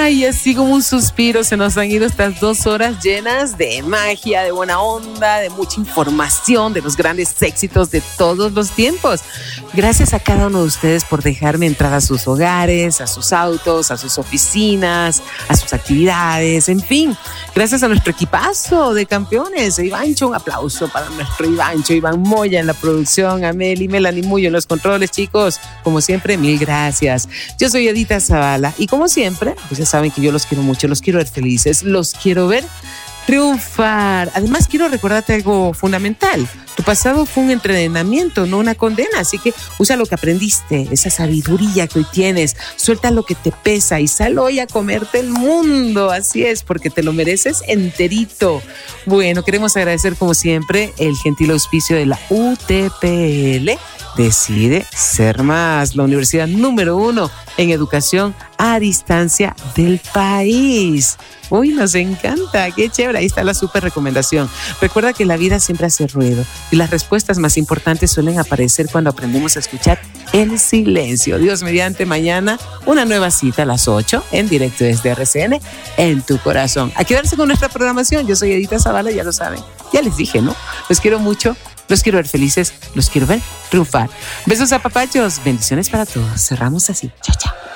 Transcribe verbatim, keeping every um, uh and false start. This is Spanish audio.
Ay, así como un suspiro se nos han ido estas dos horas llenas de magia, de buena onda, de mucha información, de los grandes éxitos de todos los tiempos. Gracias a cada uno de ustedes por dejarme entrar a sus hogares, a sus autos, a sus oficinas, a sus actividades, en fin. Gracias a nuestro equipazo de campeones. Ivancho, un aplauso para nuestro Ivancho, Iván Moya en la producción, Ameli, Melanie Muyo en los controles, chicos. Como siempre, mil gracias. Yo soy Edita Zavala y como siempre, pues ya saben que yo los quiero mucho, los quiero ver felices, los quiero ver triunfar. Además, quiero recordarte algo fundamental. Tu pasado fue un entrenamiento, no una condena, así que usa lo que aprendiste, esa sabiduría que hoy tienes, suelta lo que te pesa y sal hoy a comerte el mundo. Así es, porque te lo mereces enterito. Bueno, queremos agradecer como siempre el gentil auspicio de la U T P L. Decide ser más, la universidad número uno en educación a distancia del país. Uy, nos encanta, qué chévere, ahí está la súper recomendación. Recuerda que la vida siempre hace ruido y las respuestas más importantes suelen aparecer cuando aprendemos a escuchar el silencio. Dios mediante, mañana una nueva cita a las ocho en directo desde R C N en tu corazón. A quedarse con nuestra programación. Yo soy Edita Zavala, ya lo saben, ya les dije, ¿no? Los quiero mucho. Los quiero ver felices, los quiero ver triunfar. Besos a papachos, bendiciones para todos. Cerramos así. Chao, chao.